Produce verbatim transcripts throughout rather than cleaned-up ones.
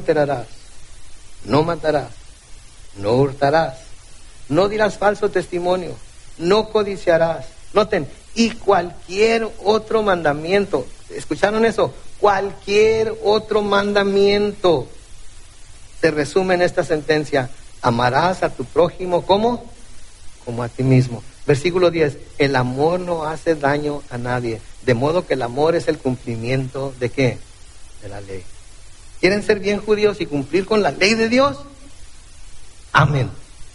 adulterarás, no matarás, no hurtarás, no dirás falso testimonio, no codiciarás. Noten, y cualquier otro mandamiento. ¿Escucharon eso? Cualquier otro mandamiento se resume en esta sentencia: amarás a tu prójimo como, como a ti mismo. Versículo diez, el amor no hace daño a nadie, de modo que el amor es el cumplimiento ¿de qué? De la ley. ¿Quieren ser bien judíos y cumplir con la ley de Dios? Amén.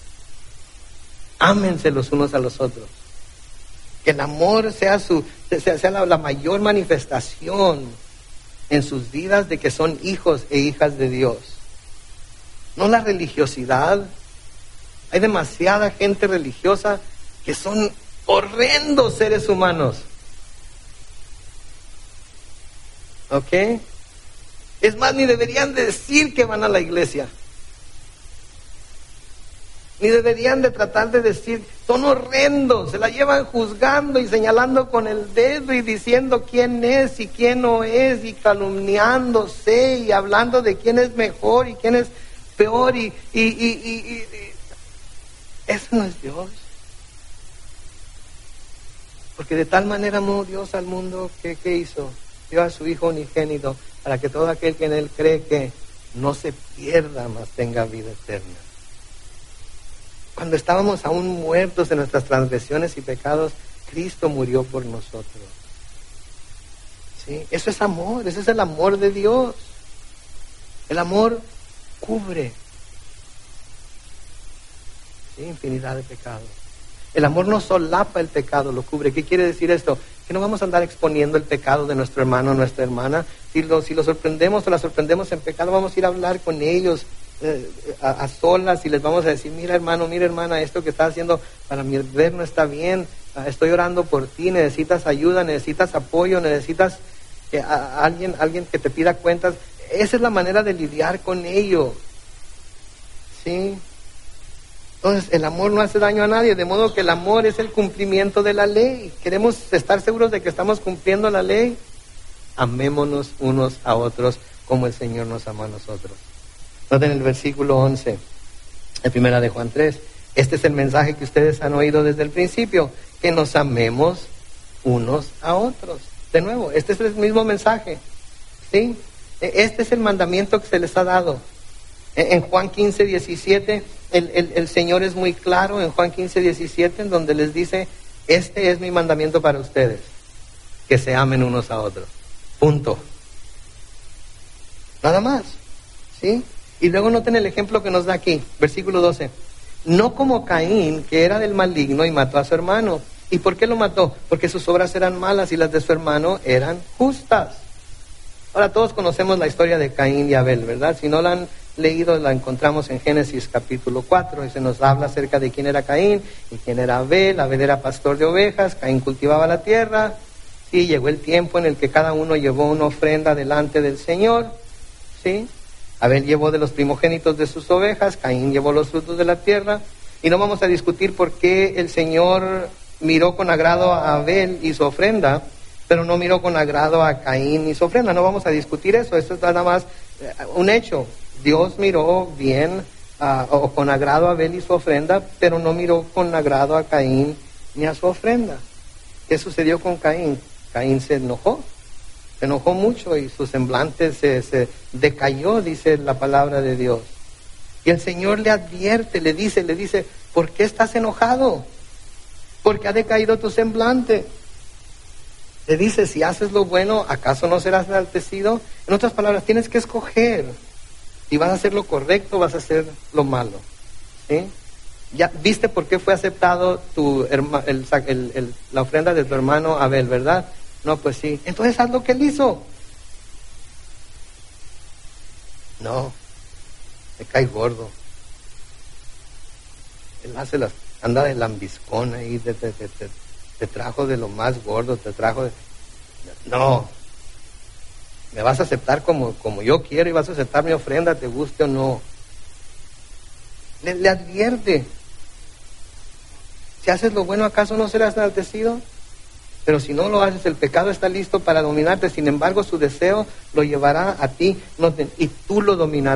Ámense los unos a los otros. Que el amor sea, su, sea, sea la, la mayor manifestación en sus vidas de que son hijos e hijas de Dios. No la religiosidad. Hay demasiada gente religiosa que son horrendos seres humanos. ¿Ok? Es más, ni deberían decir que van a la iglesia. Ni deberían de tratar de decir, son horrendos, se la llevan juzgando y señalando con el dedo y diciendo quién es y quién no es, y calumniándose y hablando de quién es mejor y quién es peor, y, y, y, y, y, y. Eso no es Dios. Porque de tal manera amó Dios al mundo que ¿qué hizo? Dio a su Hijo unigénito para que todo aquel que en Él cree que no se pierda, mas tenga vida eterna. Cuando estábamos aún muertos en nuestras transgresiones y pecados, Cristo murió por nosotros. ¿Sí? Eso es amor, ese es el amor de Dios. El amor cubre, ¿sí?, infinidad de pecados. El amor no solapa el pecado, lo cubre. ¿Qué quiere decir esto? Que no vamos a andar exponiendo el pecado de nuestro hermano o nuestra hermana. Si lo, si lo sorprendemos o la sorprendemos en pecado, vamos a ir a hablar con ellos eh, a, a solas y les vamos a decir, mira hermano, mira hermana, esto que estás haciendo para mi ver no está bien. Estoy orando por ti, necesitas ayuda, necesitas apoyo, necesitas que a, a alguien, alguien que te pida cuentas. Esa es la manera de lidiar con ello. ¿Sí? Entonces, el amor no hace daño a nadie, de modo que el amor es el cumplimiento de la ley. ¿Queremos estar seguros de que estamos cumpliendo la ley? Amémonos unos a otros como el Señor nos amó a nosotros. Noten el versículo once, la primera de Juan tres. Este es el mensaje que ustedes han oído desde el principio, que nos amemos unos a otros. De nuevo, este es el mismo mensaje, ¿sí? Este es el mandamiento que se les ha dado. En Juan quince, diecisiete, el, el, el Señor es muy claro en Juan quince, diecisiete, en donde les dice, este es mi mandamiento para ustedes, que se amen unos a otros. Punto. Nada más, ¿sí? Y luego noten el ejemplo que nos da aquí, versículo doce. No como Caín, que era del maligno y mató a su hermano. ¿Y por qué lo mató? Porque sus obras eran malas y las de su hermano eran justas. Ahora todos conocemos la historia de Caín y Abel, ¿verdad? Si no la han leído, la encontramos en Génesis capítulo cuatro, y se nos habla acerca de quién era Caín y quién era Abel. Abel era pastor de ovejas, Caín cultivaba la tierra. Sí, llegó el tiempo en el que cada uno llevó una ofrenda delante del Señor, ¿sí? Abel llevó de los primogénitos de sus ovejas, Caín llevó los frutos de la tierra, y no vamos a discutir por qué el Señor miró con agrado a Abel y su ofrenda, pero no miró con agrado a Caín y su ofrenda. No vamos a discutir eso, eso es nada más un hecho. Dios miró bien uh, o con agrado a Abel y su ofrenda, pero no miró con agrado a Caín ni a su ofrenda. ¿Qué sucedió con Caín? Caín se enojó, se enojó mucho y su semblante se, se decayó, dice la palabra de Dios. Y el Señor le advierte, le dice, le dice, ¿por qué estás enojado? ¿Por qué ha decaído tu semblante? Le dice, si haces lo bueno, ¿acaso no serás enaltecido? En otras palabras, tienes que escoger. Si vas a hacer lo correcto, vas a hacer lo malo. ¿Sí? Ya viste por qué fue aceptado tu herma, el, el, el, la ofrenda de tu hermano Abel, ¿verdad? No, pues sí. Entonces haz lo que él hizo. No, me cae gordo. Él hace las, anda de lambiscón ahí, te, te, te, te, te trajo de lo más gordo, te trajo de... No, me vas a aceptar como, como yo quiero y vas a aceptar mi ofrenda, te guste o no. Le, le advierte. Si haces lo bueno, ¿acaso no serás enaltecido? Pero si no lo haces, el pecado está listo para dominarte. Sin embargo, su deseo lo llevará a ti, no te, y tú lo dominarás.